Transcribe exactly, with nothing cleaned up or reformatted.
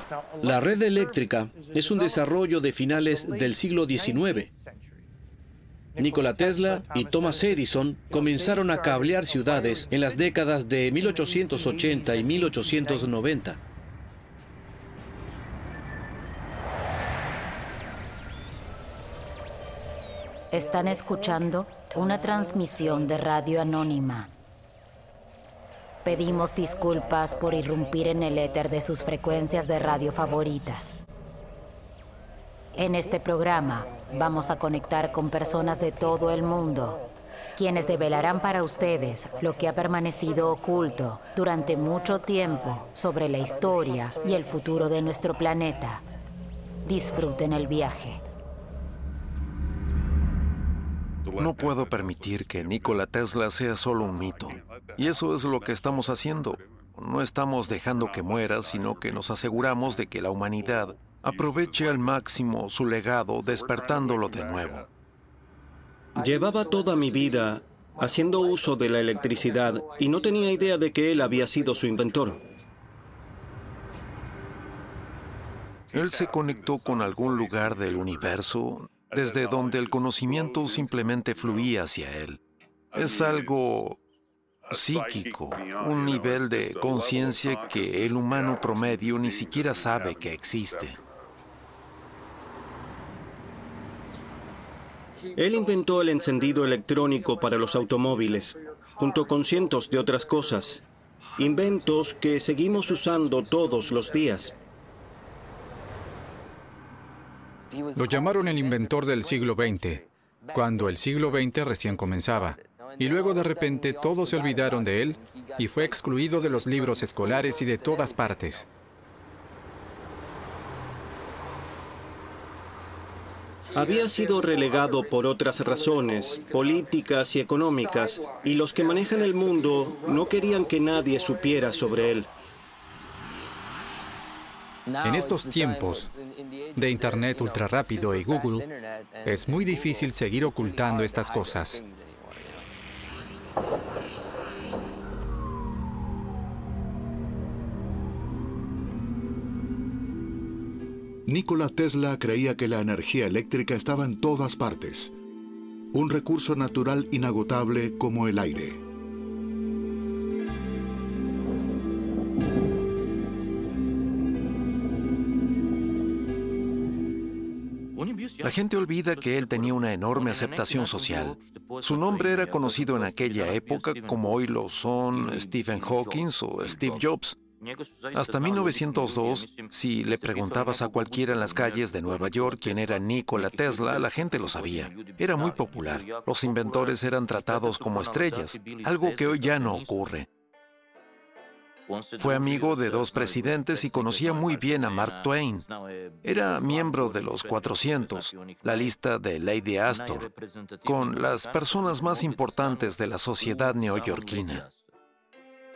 La red eléctrica es un desarrollo de finales del siglo diecinueve. Nikola Tesla y Thomas Edison comenzaron a cablear ciudades en las décadas de mil ochocientos ochenta y mil ochocientos noventa. Están escuchando una transmisión de Radio Anónima. Pedimos disculpas por irrumpir en el éter de sus frecuencias de radio favoritas. En este programa vamos a conectar con personas de todo el mundo, quienes develarán para ustedes lo que ha permanecido oculto durante mucho tiempo sobre la historia y el futuro de nuestro planeta. Disfruten el viaje. No puedo permitir que Nikola Tesla sea solo un mito. Y eso es lo que estamos haciendo. No estamos dejando que muera, sino que nos aseguramos de que la humanidad aproveche al máximo su legado, despertándolo de nuevo. Llevaba toda mi vida haciendo uso de la electricidad y no tenía idea de que él había sido su inventor. Él se conectó con algún lugar del universo desde donde el conocimiento simplemente fluía hacia él. Es algo psíquico, un nivel de conciencia que el humano promedio ni siquiera sabe que existe. Él inventó el encendido electrónico para los automóviles, junto con cientos de otras cosas. Inventos que seguimos usando todos los días. Lo llamaron el inventor del siglo veinte, cuando el siglo veinte recién comenzaba. Y luego de repente todos se olvidaron de él y fue excluido de los libros escolares y de todas partes. Había sido relegado por otras razones, políticas y económicas, y los que manejan el mundo no querían que nadie supiera sobre él. En estos tiempos de Internet ultra rápido y Google, es muy difícil seguir ocultando estas cosas. Nikola Tesla creía que la energía eléctrica estaba en todas partes, un recurso natural inagotable como el aire. La gente olvida que él tenía una enorme aceptación social. Su nombre era conocido en aquella época como hoy lo son Stephen Hawking o Steve Jobs. Hasta mil novecientos dos, si le preguntabas a cualquiera en las calles de Nueva York quién era Nikola Tesla, la gente lo sabía. Era muy popular. Los inventores eran tratados como estrellas, algo que hoy ya no ocurre. Fue amigo de dos presidentes y conocía muy bien a Mark Twain. Era miembro de los cuatrocientos, la lista de Lady Astor, con las personas más importantes de la sociedad neoyorquina.